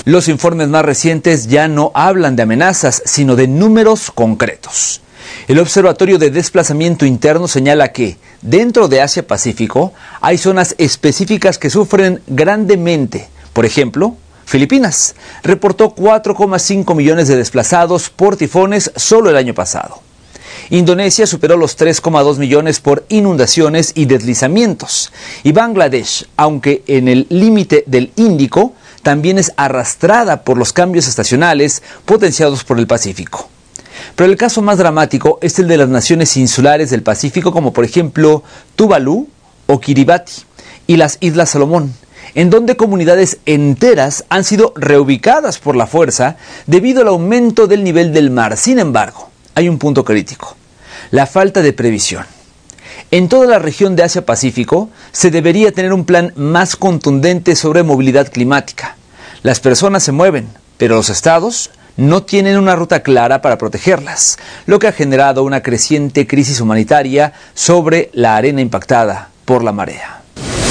Los informes más recientes ya no hablan de amenazas, sino de números concretos. El Observatorio de Desplazamiento Interno señala que, dentro de Asia-Pacífico, hay zonas específicas que sufren grandemente. Por ejemplo, Filipinas reportó 4,5 millones de desplazados por tifones solo el año pasado. Indonesia superó los 3,2 millones por inundaciones y deslizamientos. Y Bangladesh, aunque en el límite del Índico, también es arrastrada por los cambios estacionales potenciados por el Pacífico. Pero el caso más dramático es el de las naciones insulares del Pacífico, como por ejemplo Tuvalu o Kiribati y las Islas Salomón, en donde comunidades enteras han sido reubicadas por la fuerza debido al aumento del nivel del mar. Sin embargo, hay un punto crítico: la falta de previsión. En toda la región de Asia-Pacífico se debería tener un plan más contundente sobre movilidad climática. Las personas se mueven, pero los estados no tienen una ruta clara para protegerlas, lo que ha generado una creciente crisis humanitaria sobre la arena impactada por la marea.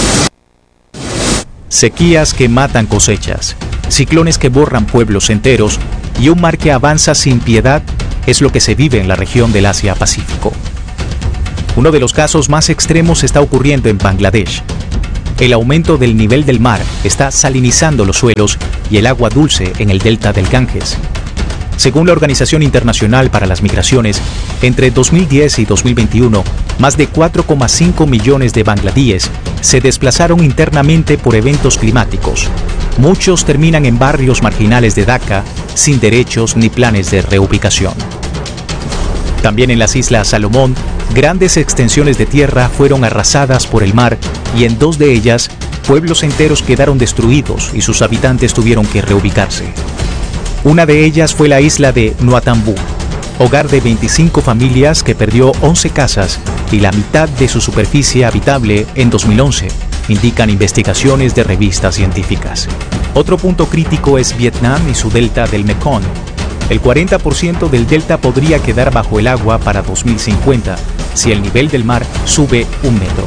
Sequías que matan cosechas, ciclones que borran pueblos enteros y un mar que avanza sin piedad es lo que se vive en la región del Asia-Pacífico. Uno de los casos más extremos está ocurriendo en Bangladesh. El aumento del nivel del mar está salinizando los suelos y el agua dulce en el delta del Ganges. Según la Organización Internacional para las Migraciones, entre 2010 y 2021, más de 4,5 millones de bangladíes se desplazaron internamente por eventos climáticos. Muchos terminan en barrios marginales de Dhaka, sin derechos ni planes de reubicación. También en las Islas Salomón, grandes extensiones de tierra fueron arrasadas por el mar y en 2 de ellas, pueblos enteros quedaron destruidos y sus habitantes tuvieron que reubicarse. Una de ellas fue la isla de Nuatambú, hogar de 25 familias que perdió 11 casas y la mitad de su superficie habitable en 2011, indican investigaciones de revistas científicas. Otro punto crítico es Vietnam y su delta del Mekong. El 40% del delta podría quedar bajo el agua para 2050 si el nivel del mar sube 1 metro.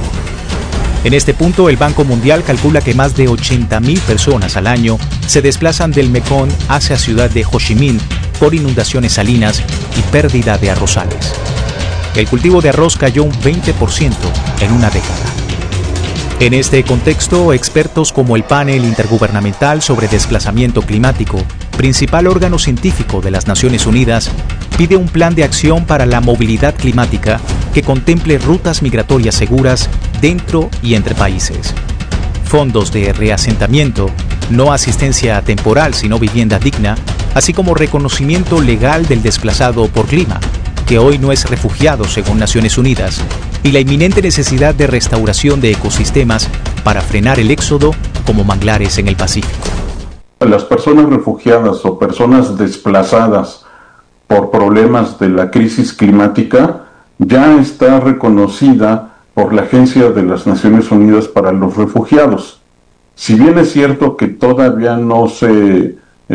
En este punto, el Banco Mundial calcula que más de 80.000 personas al año se desplazan del Mekong hacia ciudad de Ho Chi Minh por inundaciones salinas y pérdida de arrozales. El cultivo de arroz cayó un 20% en una década. En este contexto, expertos como el Panel Intergubernamental sobre Desplazamiento Climático, principal órgano científico de las Naciones Unidas, pide un plan de acción para la movilidad climática que contemple rutas migratorias seguras dentro y entre países, fondos de reasentamiento, no asistencia temporal sino vivienda digna, así como reconocimiento legal del desplazado por clima, que hoy no es refugiado según Naciones Unidas, y la inminente necesidad de restauración de ecosistemas para frenar el éxodo como manglares en el Pacífico. Las personas refugiadas o personas desplazadas por problemas de la crisis climática ya está reconocida por la Agencia de las Naciones Unidas para los Refugiados. Si bien es cierto que todavía no se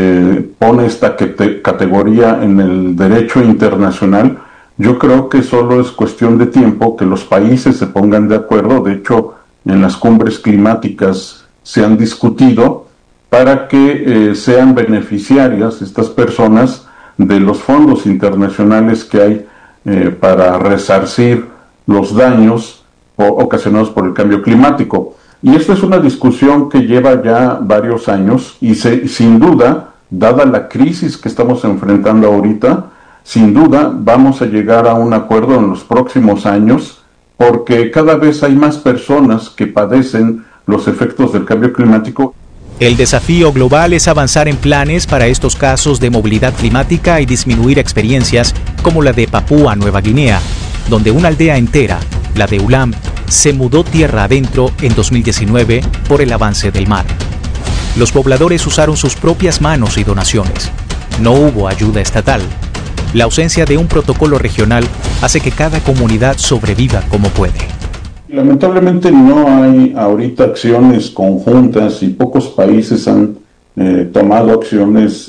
pone esta categoría en el derecho internacional, yo creo que solo es cuestión de tiempo que los países se pongan de acuerdo. De hecho, en las cumbres climáticas se han discutido para que sean beneficiarias estas personas de los fondos internacionales que hay para resarcir los daños ocasionados por el cambio climático. Y esta es una discusión que lleva ya varios años y sin duda, dada la crisis que estamos enfrentando ahorita, sin duda vamos a llegar a un acuerdo en los próximos años, porque cada vez hay más personas que padecen los efectos del cambio climático. El desafío global es avanzar en planes para estos casos de movilidad climática y disminuir experiencias como la de Papúa Nueva Guinea, donde una aldea entera, la de Ulam, se mudó tierra adentro en 2019 por el avance del mar. Los pobladores usaron sus propias manos y donaciones. No hubo ayuda estatal. La ausencia de un protocolo regional hace que cada comunidad sobreviva como puede. Lamentablemente no hay ahorita acciones conjuntas y pocos países han tomado acciones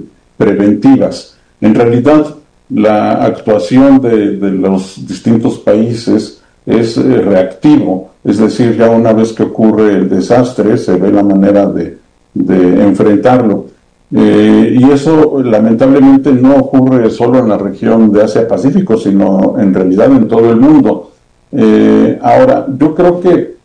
preventivas. En realidad, la actuación de los distintos países es reactivo, es decir, ya una vez que ocurre el desastre se ve la manera de enfrentarlo. Y eso lamentablemente no ocurre solo en la región de Asia-Pacífico, sino en realidad en todo el mundo. Ahora, yo creo que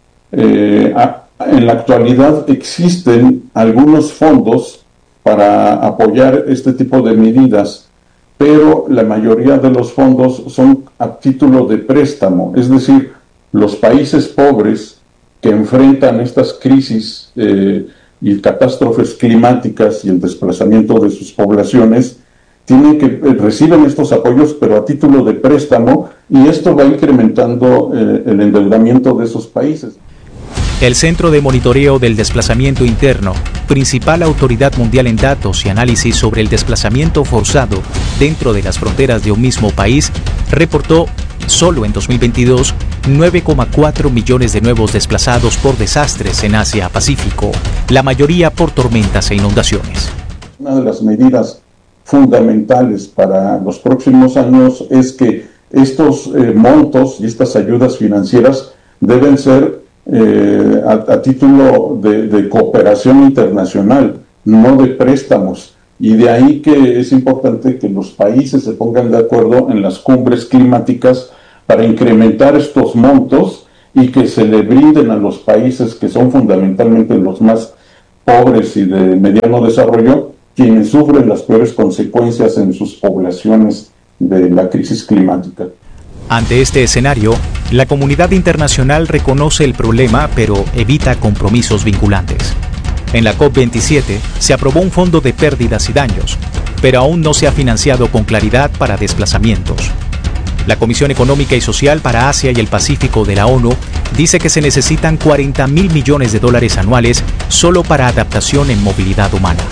en la actualidad existen algunos fondos para apoyar este tipo de medidas, pero la mayoría de los fondos son a título de préstamo, es decir, los países pobres que enfrentan estas crisis y catástrofes climáticas y el desplazamiento de sus poblaciones reciben estos apoyos, pero a título de préstamo, y esto va incrementando el endeudamiento de esos países. El Centro de Monitoreo del Desplazamiento Interno, principal autoridad mundial en datos y análisis sobre el desplazamiento forzado dentro de las fronteras de un mismo país, reportó solo en 2022 9,4 millones de nuevos desplazados por desastres en Asia-Pacífico, la mayoría por tormentas e inundaciones. Una de las medidas fundamentales para los próximos años es que estos montos y estas ayudas financieras deben ser a título de cooperación internacional, no de préstamos. Y de ahí que es importante que los países se pongan de acuerdo en las cumbres climáticas para incrementar estos montos y que se le brinden a los países que son fundamentalmente los más pobres y de mediano desarrollo, quienes sufren las peores consecuencias en sus poblaciones de la crisis climática. Ante este escenario, la comunidad internacional reconoce el problema, pero evita compromisos vinculantes. En la COP27 se aprobó un fondo de pérdidas y daños, pero aún no se ha financiado con claridad para desplazamientos. La Comisión Económica y Social para Asia y el Pacífico de la ONU dice que se necesitan 40.000 millones de dólares anuales solo para adaptación en movilidad humana.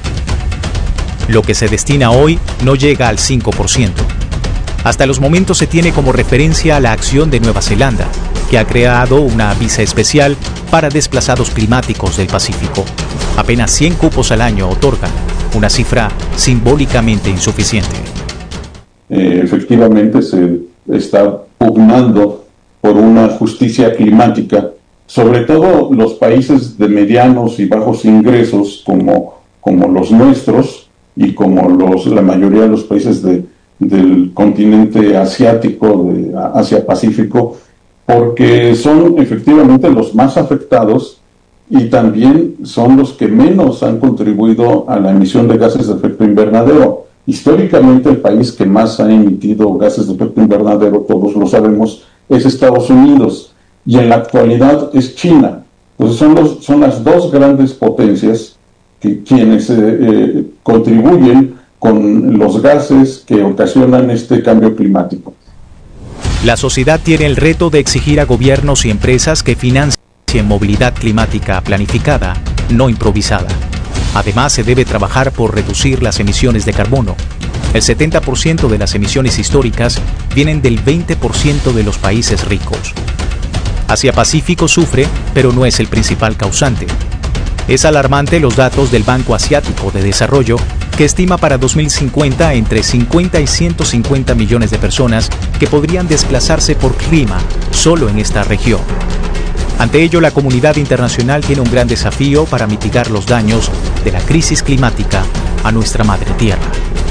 Lo que se destina hoy no llega al 5%. Hasta los momentos se tiene como referencia a la acción de Nueva Zelanda, que ha creado una visa especial para desplazados climáticos del Pacífico. Apenas 100 cupos al año otorgan, una cifra simbólicamente insuficiente. Efectivamente se está pugnando por una justicia climática, sobre todo los países de medianos y bajos ingresos como los nuestros y como la mayoría de los países del continente asiático, de Asia-Pacífico, porque son efectivamente los más afectados y también son los que menos han contribuido a la emisión de gases de efecto invernadero. Históricamente el país que más ha emitido gases de efecto invernadero, todos lo sabemos, es Estados Unidos, y en la actualidad es China. Entonces son las dos grandes potencias quienes contribuyen con los gases que ocasionan este cambio climático. La sociedad tiene el reto de exigir a gobiernos y empresas que financien movilidad climática planificada, no improvisada. Además, se debe trabajar por reducir las emisiones de carbono. El 70% de las emisiones históricas vienen del 20% de los países ricos. Asia-Pacífico sufre, pero no es el principal causante. Es alarmante los datos del Banco Asiático de Desarrollo, que estima para 2050 entre 50 y 150 millones de personas que podrían desplazarse por clima solo en esta región. Ante ello, la comunidad internacional tiene un gran desafío para mitigar los daños de la crisis climática a nuestra madre tierra.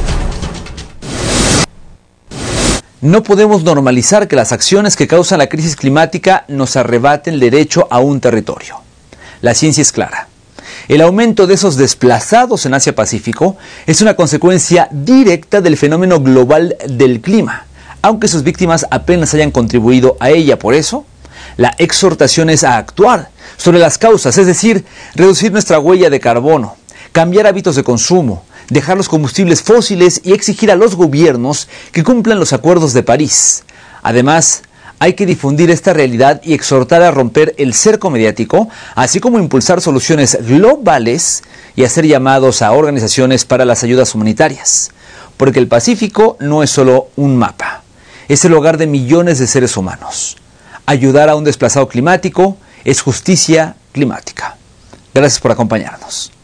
No podemos normalizar que las acciones que causan la crisis climática nos arrebaten el derecho a un territorio. La ciencia es clara. El aumento de esos desplazados en Asia-Pacífico es una consecuencia directa del fenómeno global del clima, aunque sus víctimas apenas hayan contribuido a ella. Por eso, la exhortación es a actuar sobre las causas, es decir, reducir nuestra huella de carbono, cambiar hábitos de consumo, dejar los combustibles fósiles y exigir a los gobiernos que cumplan los acuerdos de París. Además, hay que difundir esta realidad y exhortar a romper el cerco mediático, así como impulsar soluciones globales y hacer llamados a organizaciones para las ayudas humanitarias. Porque el Pacífico no es solo un mapa, es el hogar de millones de seres humanos. Ayudar a un desplazado climático es justicia climática. Gracias por acompañarnos.